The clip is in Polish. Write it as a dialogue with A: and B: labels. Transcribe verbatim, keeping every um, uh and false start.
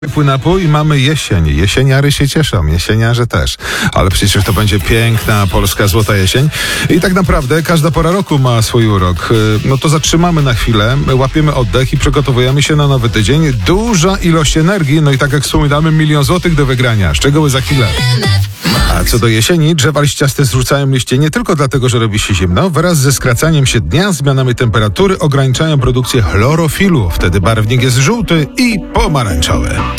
A: Napój i mamy jesień. Jesieniary się cieszą, jesieniarze też. Ale przecież to będzie piękna polska złota jesień. I tak naprawdę każda pora roku ma swój urok. No to zatrzymamy na chwilę, łapiemy oddech i przygotowujemy się na nowy tydzień. Duża ilość energii, no i tak jak wspominamy, milion złotych do wygrania. Szczegóły za chwilę. A co do jesieni, drzewa liściaste zrzucają liście nie tylko dlatego, że robi się zimno. Wraz ze skracaniem się dnia, zmianami temperatury ograniczają produkcję chlorofilu. Wtedy barwnik jest żółty i pomarańczowy.